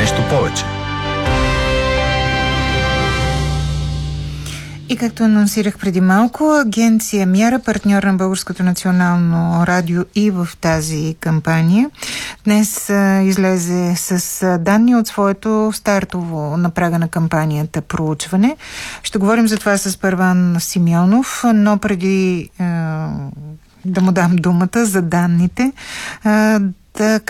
нещо повече. И както анонсирах преди малко, агенция Мяра, партньор на Българското национално радио и в тази кампания, днес излезе с данни от своето стартово на прага на кампанията проучване. Ще говорим за това с Първан Симеонов, но преди да му дам думата за данните, да